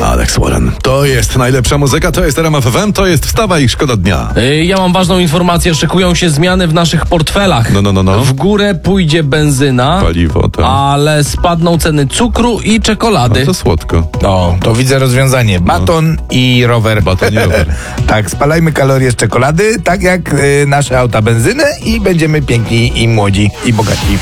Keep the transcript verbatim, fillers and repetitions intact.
Alex Warren. To jest najlepsza muzyka, to jest R M F F M, to jest Wstawa i Szkoda Dnia. Yy, Ja mam ważną informację, szykują się zmiany w naszych portfelach. No, no, no, no. W górę pójdzie benzyna, Paliwo, tak. ale spadną ceny cukru i czekolady. No to słodko. No, to widzę rozwiązanie. Baton i rower. Baton i rower. Tak, spalajmy kalorie z czekolady, tak jak y, nasze auta benzynę i będziemy piękni i młodzi i bogaci.